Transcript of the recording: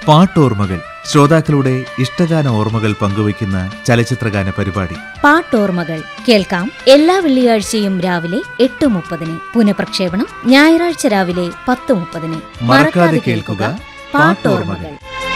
പാട്ടോർമ്മകൾ, ശ്രോതാക്കളുടെ ഇഷ്ടഗാന ഓർമ്മകൾ പങ്കുവയ്ക്കുന്ന ചലച്ചിത്രഗാന പരിപാടി. പാട്ടോർമ്മകൾ കേൾക്കാം എല്ലാ വെള്ളിയാഴ്ചയും രാവിലെ 8:30, പുനഃപ്രക്ഷേപണം ഞായറാഴ്ച രാവിലെ 10:30. മറക്കാതെ കേൾക്കുക പാട്ടോർമ്മകൾ.